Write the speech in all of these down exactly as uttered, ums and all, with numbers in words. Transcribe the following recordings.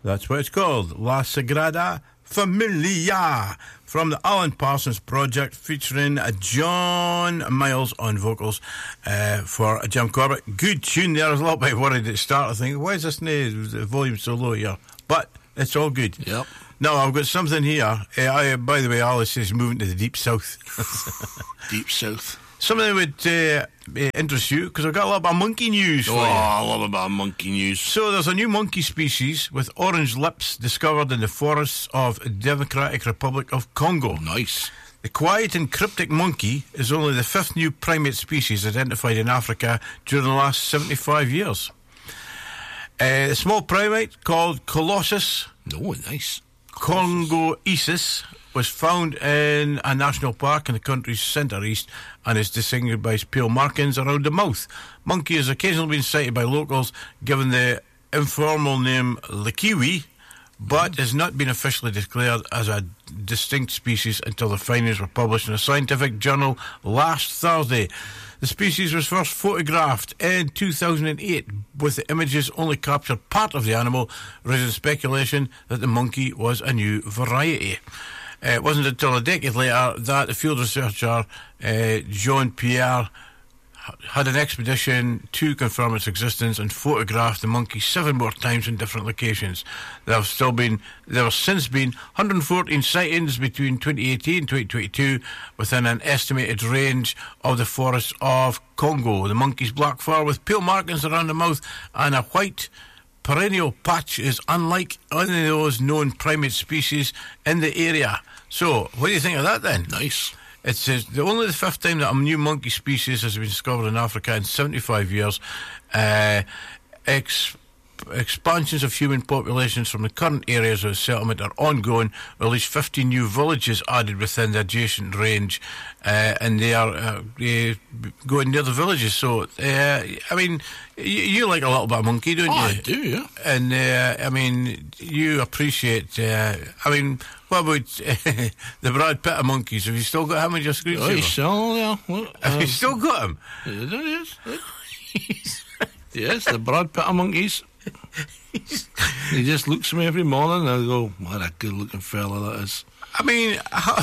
That's what it's called, La Sagrada Familia, from the Alan Parsons Project, featuring John Miles on vocals uh, for Jim Corbett. Good tune there. I was a little bit worried at the start. I think, why is this the volume so low here? But it's all good. Yep. Now, I've got something here. Uh, I, by the way, Alice is moving to the deep south. Deep south. Something that would uh, interest you, because I've got a lot of monkey news oh, for you. I love about monkey news. So there's a new monkey species with orange lips discovered in the forests of Democratic Republic of Congo. Nice. The quiet and cryptic monkey is only the fifth new primate species identified in Africa during the last seventy-five years. Uh, a small primate called Colossus Oh, nice. congoensis was found in a national park in the country's centre-east and is distinguished by its pale markings around the mouth. Monkey has occasionally been cited by locals, given the informal name Likiwi, but has not been officially declared as a distinct species until the findings were published in a scientific journal last Thursday. The species was first photographed in two thousand eight, with the images only captured part of the animal, raising speculation that the monkey was a new variety. Uh, it wasn't until a decade later that the field researcher uh, Jean-Pierre had an expedition to confirm its existence and photographed the monkey seven more times in different locations. There have still been, there have since been one hundred fourteen sightings between twenty eighteen and twenty twenty-two within an estimated range of the forests of Congo. The monkey's black fur with pale markings around the mouth and a white perennial patch is unlike any of those known primate species in the area. So, what do you think of that then? Nice. It's uh, the only the fifth time that a new monkey species has been discovered in Africa in seventy-five years. Uh, ex- expansions of human populations from the current areas of settlement are ongoing, with at least fifty new villages added within the adjacent range, uh, and they are uh, uh, going near the villages. So, uh, I mean, you, you like a little bit of monkey, don't oh, you? I do, yeah. And, uh, I mean, you appreciate, uh, I mean, what about uh, the Brad Pitt of monkeys? Have you still got him in your screensaver? Oh, you still, yeah. Well, Have um, you still got him? Yes. Yes, the Brad Pitt of monkeys. He just looks at me every morning and I go, what a good looking fella that is. I mean, how,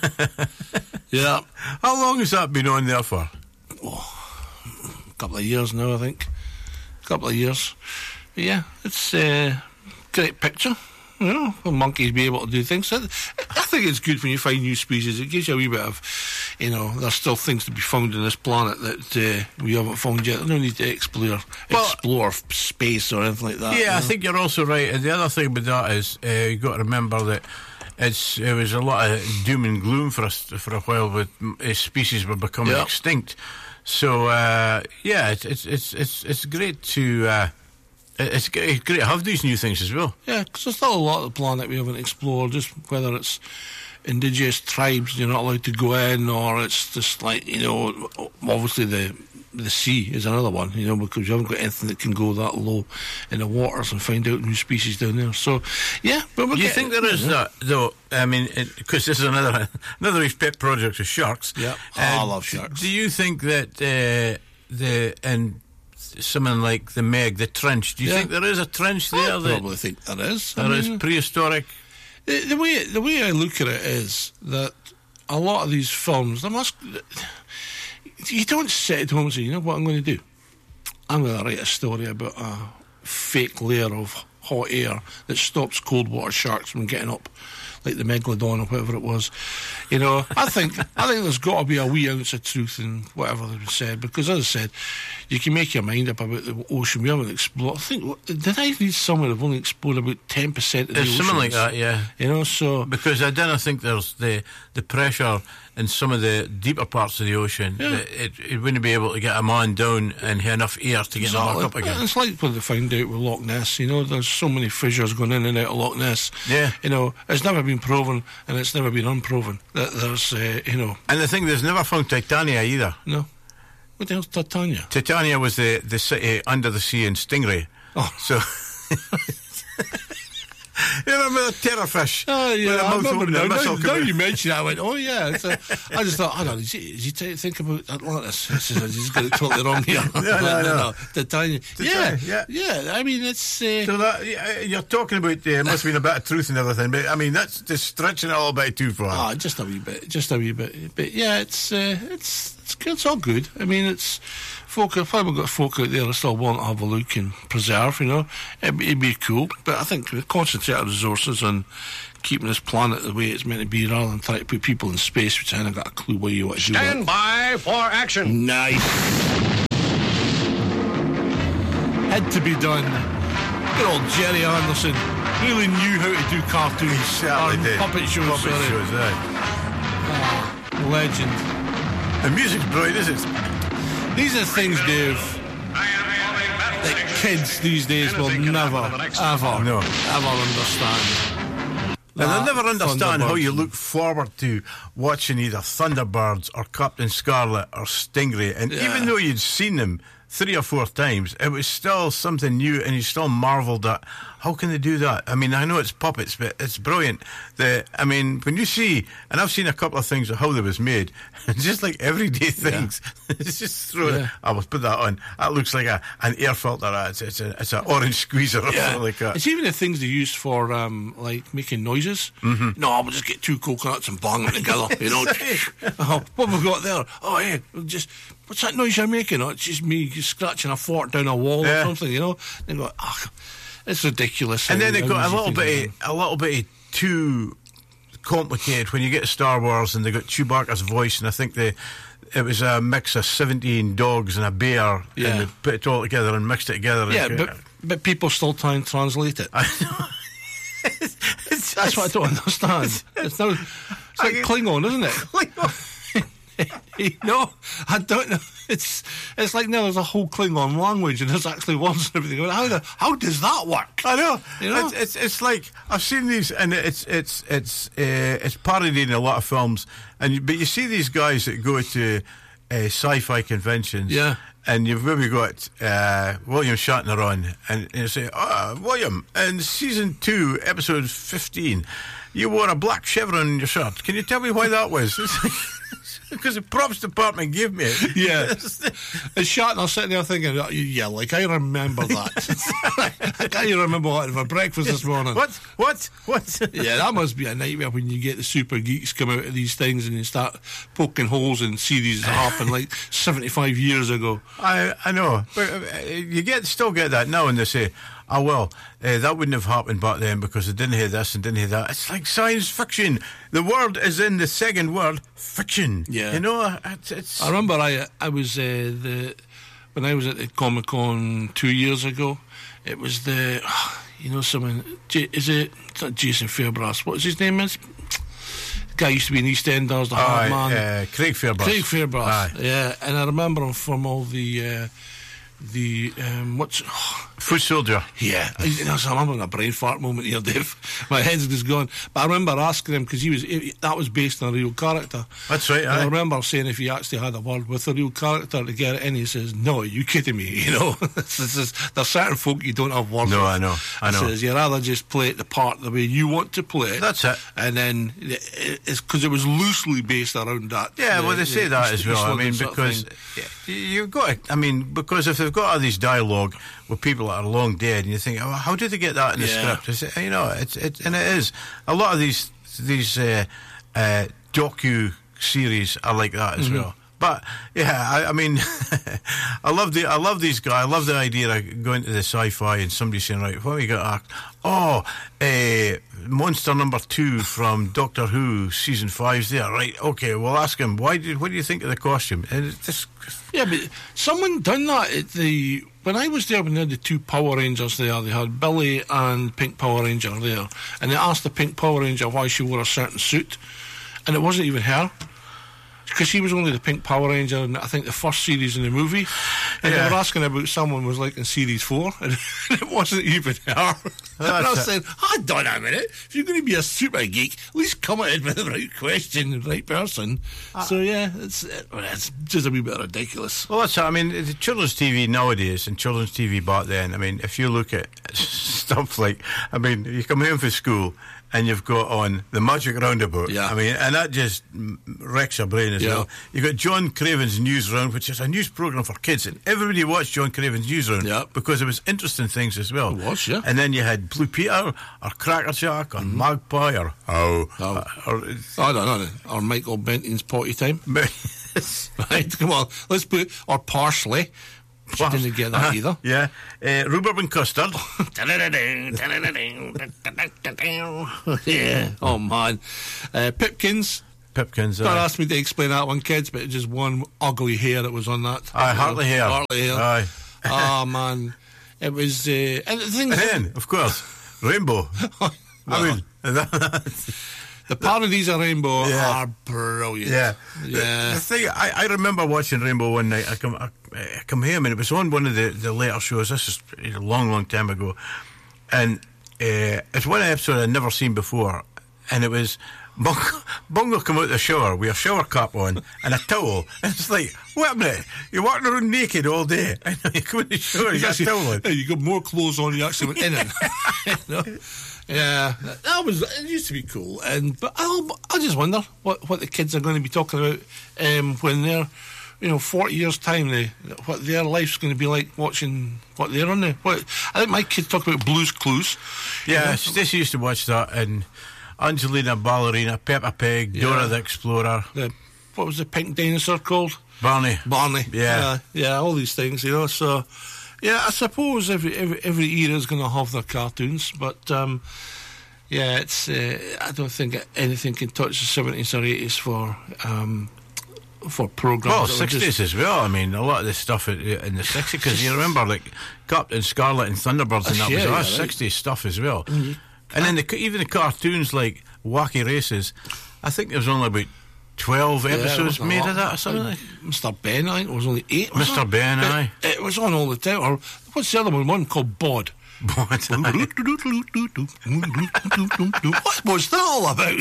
yeah. how long has that been on there for? Oh, a couple of years now, I think. A couple of years. But yeah, it's a great picture. You know, the monkeys be able to do things. I, I think it's good when you find new species. It gives you a wee bit of, you know, there's still things to be found in this planet that uh, we haven't found yet. There's no need to explore, well, explore space or anything like that. Yeah, you know? I think you're also right. And the other thing about that is uh, you've got to remember that it's it was a lot of doom and gloom for us for a while with uh, species were becoming yep. extinct. So uh, yeah, it's it's it's it's it's great to. Uh, It's great to have these new things as well. Yeah, because there's still a lot of the planet we haven't explored, just whether it's indigenous tribes you're not allowed to go in, or it's just like, you know, obviously the the sea is another one, you know, because you haven't got anything that can go that low in the waters and find out new species down there. So, yeah. But Do you think there is that, though? I mean, because this is another another of his pet projects is sharks. Yeah, oh, uh, I love sharks. Do you think that uh, the and something like the Meg, the trench, do you yeah. think there is a trench there? I that probably think there is. There I is mean, prehistoric. The, the way the way I look at it is that a lot of these films, there must. You don't sit at home and say, you know what I'm going to do? I'm going to write a story about a fake layer of hot air that stops cold water sharks from getting up, like the Megalodon or whatever it was. You know, I think I think there's got to be a wee ounce of truth in whatever they've said, because as I said, you can make your mind up about the ocean. We haven't explored. I think, did I read somewhere they've only explored about ten percent of the ocean? Something like that, yeah. You know, so because I don't think there's the the pressure in some of the deeper parts of the ocean. Yeah. That it, it wouldn't be able to get a man down and have enough air to get exactly. him back up again. It's like what they found out with Loch Ness. You know, there's so many fissures going in and out of Loch Ness. Yeah. You know, it's never been proven and it's never been unproven that there's, uh, you know. And the thing, there's never found Titania either. No. What the hell's Titania? Titania was the, the city under the sea in Stingray. Oh. So You remember the terrorfish? Oh, yeah, With the I mouth remember open now. and the Now, missile now coming- you mention it, I went, oh, yeah. It's a, I just thought, hold on, is he, is he t- think about Atlantis? This is, he's got it totally wrong here. No, no, no. Titanium. Titanium, Yeah, yeah. yeah. I mean, it's... Uh, So that, yeah, you're talking about uh, there must have been a bit of truth and everything, but I mean that's just stretching it a little bit too far. Ah, just a wee bit, just a wee bit. But yeah, it's uh, it's it's good. It's all good. I mean, it's folk. If I've got folk out there that still want to have a look and preserve, you know, it'd, be- it'd be cool. But I think we concentrate our resources on keeping this planet the way it's meant to be, rather than trying to put people in space, which I haven't got a clue why you want to do that. Stand by for action. Nice. Had to be done. Good old Jerry Anderson really knew how to do cartoons. Certainly or did. Puppet shows, Puppet sorry. shows, aye. Legend. The music's brilliant, is it? These are things, Dave, that kids these days will never, ever, No. ever understand. And That they'll never understand how you Thunderbirds. look forward to watching either Thunderbirds or Captain Scarlet or Stingray. And Yeah. even though you'd seen them three or four times, it was still something new, and you still marvelled at how can they do that? I mean, I know it's puppets, but it's brilliant. The, I mean, when you see, and I've seen a couple of things of how they was made, just like everyday things. It's just throw it. Yeah. I will put that on. That looks like a an air filter. It's it's a, it's an orange squeezer or Yeah. something like that. It's even the things they use for um, like making noises. Mm-hmm. No, we'll just get two coconuts and bang them together. You know, oh, what have we got there? Oh yeah, we'll just what's that noise you're making? Oh, it's just me scratching a fork down a wall Yeah. or something. You know, they go, oh, it's ridiculous. And how- then they how got a easy little things are bit, done. a little bit too complicated when you get to Star Wars, and they got Chewbacca's voice, and I think they, it was a mix of seventeen dogs and a bear, Yeah. and they put it all together and mixed it together. Yeah, and, but but people still try and translate it. it's, That's what I don't understand. It's, now, it's like Klingon, isn't it? No, I don't know. It's it's like now there's a whole Klingon language and there's actually words and everything. How the, how does that work? I know. You know? It's, it's it's like I've seen these, and it's it's it's uh, it's parodying a lot of films, and you, but you see these guys that go to uh, sci-fi conventions, Yeah. and you've maybe got uh, William Shatner on, and you say, "Oh, William, in season two, episode fifteen, you wore a black chevron in your shirt. Can you tell me why that was?" Because the props department gave me it. Yeah. And Shatner sitting there thinking, "Oh, yeah, like I remember that. I can't even remember what I had for breakfast this morning. What? What? What? Yeah, that must be a nightmare when you get the super geeks come out of these things and you start poking holes and see these happen like seventy-five years ago. I I know, but uh, you get still get that now, and they say, "Oh well, uh, that wouldn't have happened back then because they didn't hear this and didn't hear that." It's like science fiction. The word is in the second word, fiction. Yeah. you know, it's. it's I remember I I was uh, the when I was at the Comic Con two years ago. It was the you know someone J- is it it's not Jason Fairbrass? What's his name is? The guy used to be in EastEnders, the hard Aye, man. uh, Craig Fairbrass. Craig Fairbrass. Aye. Yeah, and I remember him from all the uh, the um, what's. Foot soldier. Yeah, I, you know, so I'm having a brain fart moment here, Dave. My head's just gone. But I remember asking him because he was he, that was based on a real character. That's right. And I Aye. remember saying if he actually had a word with a real character to get it in, he says, "No, are you kidding me?" You know, It's- it's just- there's certain folk you don't have words No, with. I know, I know. He says you rather just play it the part the way you want to play it. That's it. And then it- it's because it was loosely based around that. Yeah, the- well, they say the that East- as well. East I London mean, sort of because thing. yeah, you've got to, I mean, because if they've got all these dialogue with people that are long dead, and you think, oh, how did they get that in the Yeah. script? It's, you know, it's it, and it is a lot of these these uh, uh, docu series are like that as well. But yeah, I, I mean, I love the I love these guys. I love the idea of going to the sci-fi and somebody saying, right, what we got to act? Oh, uh, monster number two from Doctor Who season five's there, right? Okay, we'll ask him. Why did? What do you think of the costume? And it's just, Yeah, but someone done that at the when I was there when they had the two Power Rangers there. They had Billy and Pink Power Ranger there, and they asked the Pink Power Ranger why she wore a certain suit, and it wasn't even her. Because she was only the Pink Power Ranger in, I think, the first series in the movie. And Yeah. they were asking about someone was like in series four, and it wasn't even her. And I That's was it. saying, hold on a minute. If you're going to be a super geek, at least come in with the right question, the right person. so, yeah, it's, it's just a wee bit ridiculous. well, that's. I mean, the children's T V nowadays and children's T V back then. I mean, if you look at stuff like, I mean, you come home from school and you've got on the Magic Roundabout. Yeah. I mean, and that just wrecks your brain as Yeah. well. You've got John Craven's News Round, which is a news programme for kids, and everybody watched John Craven's News Round Yeah. because it was interesting things as well. It was, yeah. And then you had Blue Peter, or Crackerjack, or Mm-hmm. Magpie, or oh, Oh. or, I don't know. Or Michael Benton's Potty Time. Right, come on. Let's put, or Parsley. She didn't get that either. Yeah, uh, rhubarb and custard. Yeah. Oh, man. Uh, Pipkins. Pipkins. Don't Aye, ask me to explain that one, kids, but it's just one ugly hair that was on that. aye Hartley hair. Hartley hair. Aye. Oh, man. It was. Uh, and the thing And is, then, of course, Rainbow. I mean, the parodies of Rainbow Yeah. are brilliant. yeah, Yeah. The, the thing, I, I remember watching Rainbow one night. I come, I, I come home and it was on one of the, the later shows. This is a long, long time ago, and uh, it's one episode I'd never seen before, and it was. Bungo, Bungo come out of the shower with a shower cap on and a towel. And it's like, wait a minute, you're walking around naked all day. And you come in the shower, you got a towel on. Hey, you got more clothes on than you actually went in it. You know? Yeah, that, that was. It used to be cool, and but I, I just wonder what, what the kids are going to be talking about um, when they're, you know, forty years time. They, what their life's going to be like watching what they're on there. What I think my kids talk about Blue's Clues. Yeah, You know? Stacey used to watch that, and Angelina Ballerina, Peppa Pig, Dora Yeah. the Explorer, The, what was the pink dinosaur called? Barney. Barney. Yeah. yeah, all these things, you know. So, yeah, I suppose every every, every era is going to have their cartoons, but um, yeah, it's. Uh, I don't think anything can touch the seventies or eighties for um, for programs. Well, that were just- sixties as well. I mean, a lot of the stuff in in the sixties, because you remember, like, Captain Scarlet and Thunderbirds, and that Yeah, was yeah, all right. sixties stuff as well. And then the, even the cartoons like Wacky Races, I think there was only about twelve Yeah, it episodes wasn't a made lot. of that or something like Mister Ben, I think it was only eight. was Mister it? Ben, But aye. It was on all the time. Or what's the other one? One called Bod. What? What was that all about?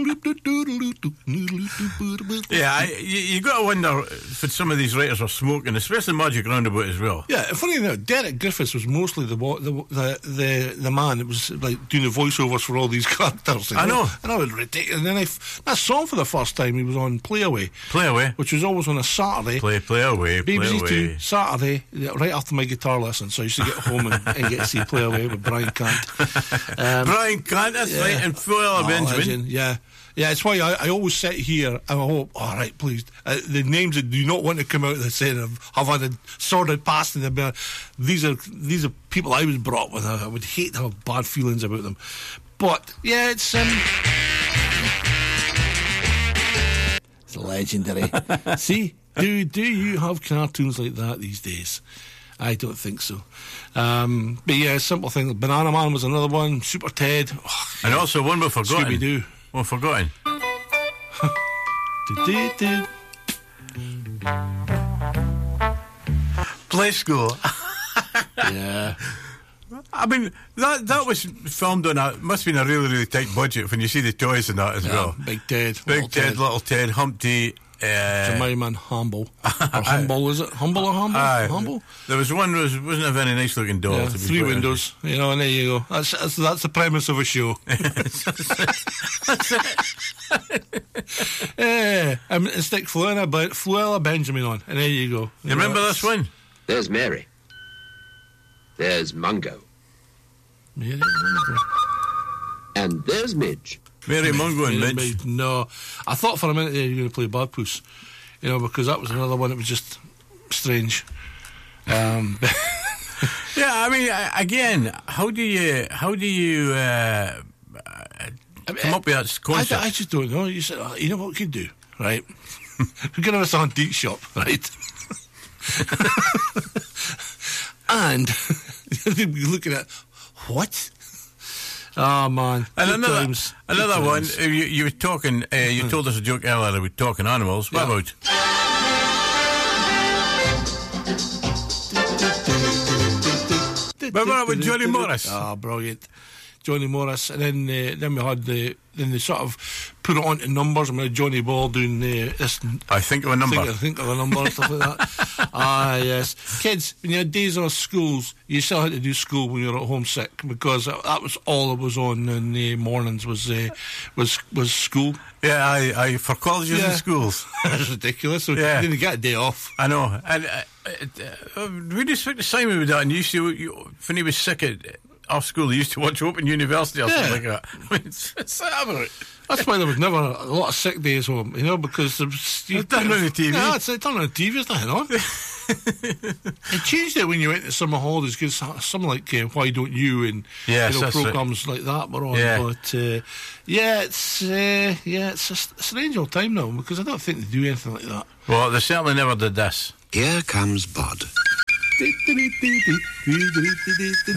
Yeah, I, you, you got to wonder if some of these writers are smoking, especially Magic Roundabout as well. Yeah, funny enough, Derek Griffiths was mostly the wa- the the the, the man that was like doing the voiceovers for all these characters. you I know. and I was ridiculous. And then I f- that song for the first time he was on Play Away, Play away. which was always on a Saturday. Play, play away, play B B C away. Two Saturday, yeah, right after my guitar lesson. So I used to get home and, and get to see Play Away with Brian Cant. Um, Brian Cant, that's yeah. right, and Fuella Oh, Benjamin. legend, yeah. Yeah, it's why I, I always sit here and I hope, all right, please, uh, the names that do not want to come out of the saying have, have had a sordid past in them. These are these are people I was brought up with. I, I would hate to have bad feelings about them. But, yeah, it's... Um, it's legendary. See, do, do you have cartoons like that these days? I don't think so. Um, but yeah, simple thing. Banana Man was another one. Super Ted. Oh, And also one we've forgotten. Scooby-Doo. One forgotten. Do-do-do. Play School. Yeah. I mean, that that was filmed on a, must have been a really, really tight budget when you see the toys and that as well. Big Ted. Big Little Ted, Little Ted, Humpty. Uh, Jemima Man Humble. Or Humble, is it? Humble or Humble? aye. Humble? There was one, was, wasn't a very nice looking doll. Yeah, to be three quite windows. You know, and there you go. That's, that's, that's the premise of a show. Yeah. Um, and stick Fluella, Be- Fluella Benjamin on, and there you go. You remember this one? There's Mary. There's Mungo. Yeah, And there's Midge. Mary Mungo and Mary Midge. Midge. No. I thought for a minute there you were going to play Bad Puss, you know, because that was another one that was just strange. Um, Yeah, I mean, I- again, how do you how do you uh, come up with that I, concept? I just don't know. You said, oh, you know what we could do, right? We could have a antique shop, right? And they'd be looking at, what? Oh, man. And Good another, times. Good another one, times. uh, you, you were talking, uh, you told us a joke earlier about talking animals. What Yeah. about? Remember that with Johnny Morris? Oh, brilliant. Johnny Morris, and then uh, then we had the then they sort of put it onto numbers. I mean, Johnny Ball doing uh, this. I think of a number. Think, I think of a number and stuff like that. Ah, yes. Kids, when you had days off schools, you still had to do school when you were at home sick, because that, that was all that was on in the mornings was uh, was was school. Yeah, I, I for colleges Yeah. and schools. That's ridiculous. So Yeah. you didn't get a day off. I know. And uh, uh, uh, we just speak to Simon with that, and you used to, you, when he was sick at, off school, he used to watch Open University or Yeah. something like that. I mean, it's, it's that. That's why there was never a lot of sick days home, you know, because there was, you It's done on the T V. Yeah, it's it done on the T V. There's nothing on. It changed it when you went to summer holidays, because something like uh, Why Don't You and Yes, you know, that's right. programmes like that were on. Yeah. But uh, yeah, it's uh, yeah, it's a s- strange old time now, because I don't think they do anything like that. Well, they certainly never did this. Here comes Bud.